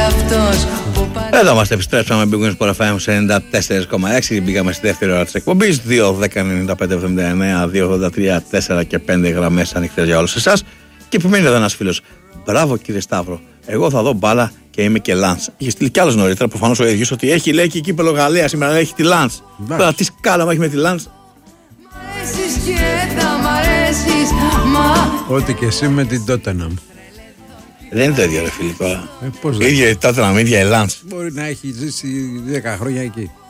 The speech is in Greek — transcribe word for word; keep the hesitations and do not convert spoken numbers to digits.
Εδώ είμαστε, επιστρέψαμε με Big Wings Sport εφ εμ ενενήντα τέσσερα κόμμα έξι. Μπήκαμε στη δεύτερη ώρα της εκπομπής. δύο δέκα ενενήντα πέντε εβδομήντα εννέα δύο ογδόντα τρία τέσσερα και πέντε γραμμές ανοιχτές για όλους εσάς. Και επιμένει εδώ ένας φίλος. Μπράβο κύριε Σταύρο. Εγώ θα δω μπάλα και είμαι και Λανς. Είχε στείλει κι άλλος νωρίτερα, προφανώς ο ίδιος, ότι έχει λέει και κύπελλο Γαλλία σήμερα, έχει τη Λανς. Τώρα τι σκάλαμα έχει με τη Λανς. Ό,τι και εσύ με την Τότεναμ. Δεν είναι το ίδιο ρε φίλοι τώρα. Ε, πώς ίδια η Τότεναμ, ίδια η Λανς. Μπορεί να έχει ζήσει δέκα χρόνια εκεί.